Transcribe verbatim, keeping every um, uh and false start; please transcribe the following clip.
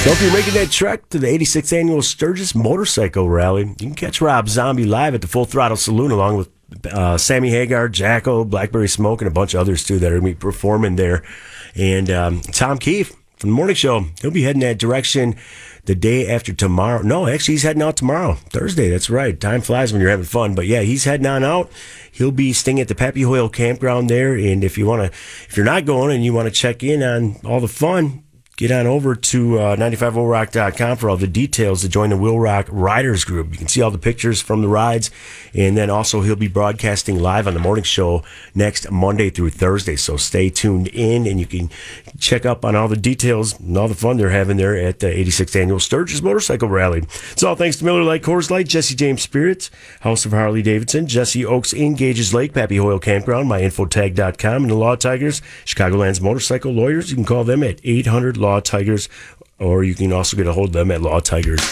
So if you're making that trek to the eighty-sixth Annual Sturgis Motorcycle Rally, you can catch Rob Zombie live at the Full Throttle Saloon along with uh, Sammy Hagar, Jacko, Blackberry Smoke, and a bunch of others too that are going to be performing there. And um, Tom Keefe from the Morning Show, he'll be heading that direction the day after tomorrow. No, actually, he's heading out tomorrow, Thursday. That's right. Time flies when you're having fun. But yeah, he's heading on out. He'll be staying at the Pappy Hoyle campground there. And if you want to, if you're not going and you want to check in on all the fun, get on over to uh, ninety-five will rock dot com for all the details to join the Will Rock Riders Group. You can see all the pictures from the rides, and then also he'll be broadcasting live on the morning show next Monday through Thursday. So stay tuned in, and you can check up on all the details and all the fun they're having there at the eighty-sixth Annual Sturgis Motorcycle Rally. It's all thanks to Miller Lite, Coors Light, Jesse James Spirits, House of Harley Davidson, Jesse Oaks in Gages Lake, Pappy Hoyle Campground, my infotag dot com, and the Law Tigers, Chicagoland's motorcycle lawyers. You can call them at eight hundred Law Tigers, or you can also get a hold of them at Law Tigers.